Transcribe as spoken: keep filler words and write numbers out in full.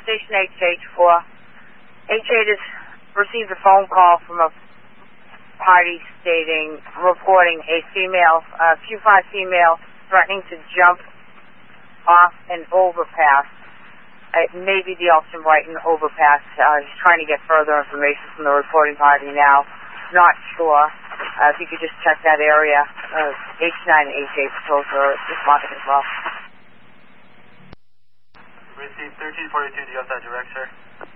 station H H for H eight has received a phone call from a party stating, reporting a female, a Q five female threatening to jump off an overpass. It may be the Elston Brighton overpass. Uh, he's trying to get further information from the reporting party now. Not sure. Uh, if you could just check that area, uh, H nine and H eight patrols are responding as well. Receive thirteen forty-two to outside direct, sir.